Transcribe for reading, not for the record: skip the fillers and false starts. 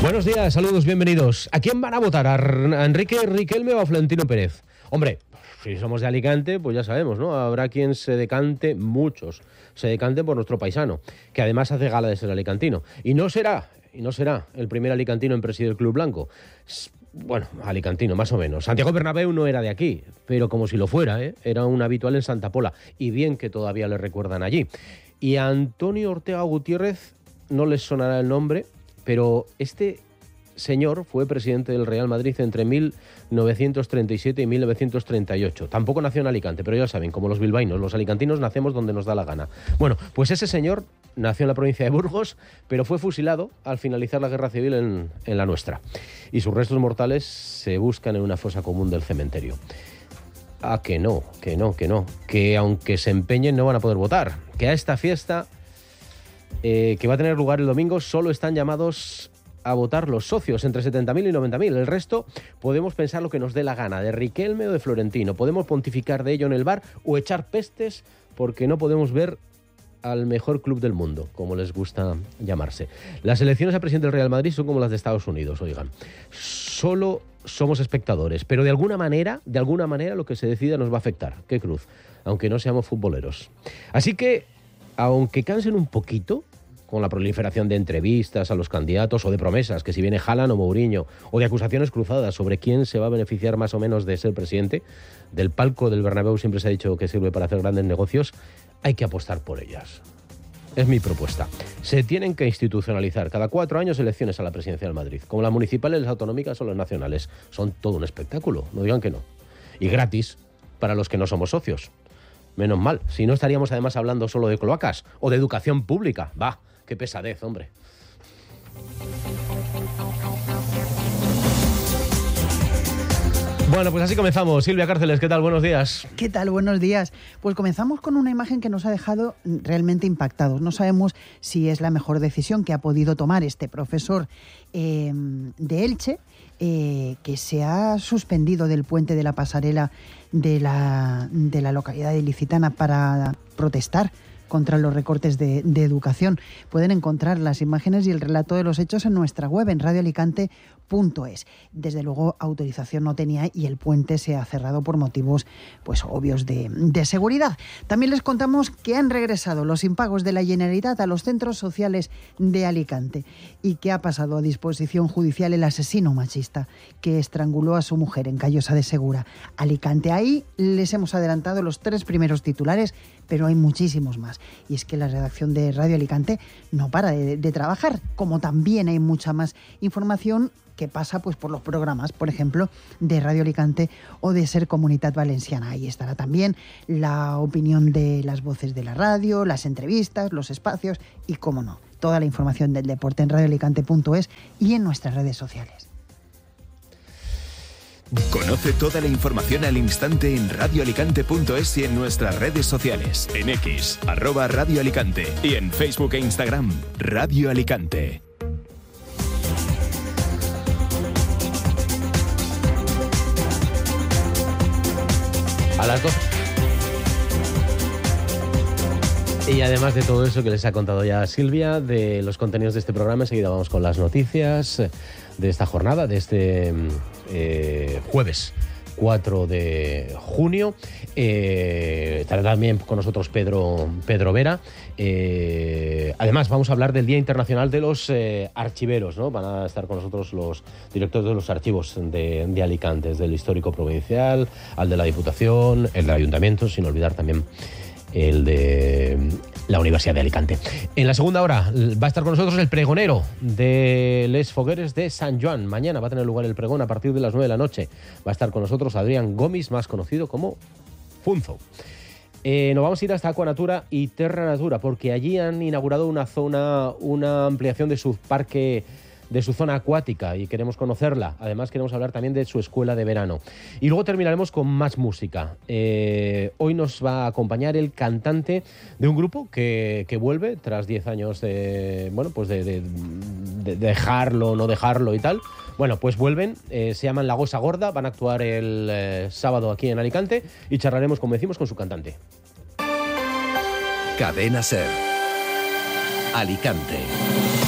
Buenos días, saludos, bienvenidos. ¿A quién van a votar? ¿A Enrique Riquelme o a Florentino Pérez? Hombre, si somos de Alicante, pues ya sabemos, ¿no? Habrá quien se decante, muchos, se decanten por nuestro paisano, que además hace gala de ser alicantino. Y no será el primer alicantino en presidir el Club Blanco. Bueno, alicantino, más o menos. Santiago Bernabéu no era de aquí, pero como si lo fuera, ¿eh? Era un habitual en Santa Pola, y bien que todavía le recuerdan allí. Y a Antonio Ortega Gutiérrez no les sonará el nombre, pero este señor fue presidente del Real Madrid entre 1937 y 1938. Tampoco nació en Alicante, pero ya saben, como los bilbaínos, los alicantinos nacemos donde nos da la gana. Bueno, pues ese señor nació en la provincia de Burgos, pero fue fusilado al finalizar la guerra civil en la nuestra. Y sus restos mortales se buscan en una fosa común del cementerio. Ah, que no, que aunque se empeñen no van a poder votar, que a esta fiesta que va a tener lugar el domingo solo están llamados a votar los socios, entre 70.000 y 90.000. El resto podemos pensar lo que nos dé la gana, de Riquelme o de Florentino. Podemos pontificar de ello en el bar o echar pestes porque no podemos ver al mejor club del mundo, como les gusta llamarse. Las elecciones a presidente del Real Madrid son como las de Estados Unidos, oigan. Solo somos espectadores, pero de alguna manera lo que se decida nos va a afectar. ¡Qué cruz! Aunque no seamos futboleros. Así que, aunque cansen un poquito con la proliferación de entrevistas a los candidatos o de promesas, que si viene Haaland o Mourinho, o de acusaciones cruzadas sobre quién se va a beneficiar más o menos de ser presidente, del palco del Bernabéu siempre se ha dicho que sirve para hacer grandes negocios, hay que apostar por ellas. Es mi propuesta. Se tienen que institucionalizar cada 4 años elecciones a la presidencia del Madrid, como las municipales, las autonómicas o las nacionales. Son todo un espectáculo, no digan que no. Y gratis para los que no somos socios. Menos mal, si no estaríamos además hablando solo de cloacas o de educación pública. Va, qué pesadez, hombre. Bueno, pues así comenzamos. Silvia Cárceles, ¿qué tal? Buenos días. ¿Qué tal? Buenos días. Pues comenzamos con una imagen que nos ha dejado realmente impactados. No sabemos si es la mejor decisión que ha podido tomar este profesor de Elche, que se ha suspendido del puente de la pasarela de la localidad de Ilicitana para protestar contra los recortes de educación. Pueden encontrar las imágenes y el relato de los hechos en nuestra web, en radioalicante.es. Desde luego, autorización no tenía y el puente se ha cerrado por motivos pues obvios de seguridad. También les contamos que han regresado los impagos de la Generalitat a los centros sociales de Alicante y que ha pasado a disposición judicial el asesino machista que estranguló a su mujer en Callosa de Segura, Alicante. Ahí les hemos adelantado los 3 primeros titulares, pero hay muchísimos más. Y es que la redacción de Radio Alicante no para de trabajar, como también hay mucha más información que pasa pues por los programas, por ejemplo, de Radio Alicante o de Ser Comunitat Valenciana. Ahí estará también la opinión de las voces de la radio, las entrevistas, los espacios y, cómo no, toda la información del deporte en radioalicante.es y en nuestras redes sociales. Conoce toda la información al instante en radioalicante.es y en nuestras redes sociales. En X, @Radio Alicante, y en Facebook e Instagram, Radio Alicante. A las 12. Y además de todo eso que les ha contado ya Silvia, de los contenidos de este programa, enseguida vamos con las noticias de esta jornada, de este jueves 4 de junio. Estará también con nosotros Pedro Vera. Además, vamos a hablar del Día Internacional de los Archiveros, ¿no? Van a estar con nosotros los directores de los archivos de Alicante, desde el histórico provincial al de la Diputación, el del Ayuntamiento, sin olvidar también el de la Universidad de Alicante. En la segunda hora va a estar con nosotros el pregonero de Les Fogueres de Sant Joan. Mañana va a tener lugar el pregón a partir de las 9 de la noche. Va a estar con nosotros Adrián Gomis, más conocido como Funzo. Nos vamos a ir hasta Aquanatura y Terra Natura, porque allí han inaugurado una ampliación de su parque, de su zona acuática, y queremos conocerla. Además, queremos hablar también de su escuela de verano. Y luego terminaremos con más música. Hoy nos va a acompañar el cantante de un grupo que vuelve tras 10 años de dejarlo, no dejarlo y tal. Bueno, pues vuelven, se llaman La Gosa Gorda, van a actuar el sábado aquí en Alicante y charlaremos, como decimos, con su cantante. Cadena Ser. Alicante.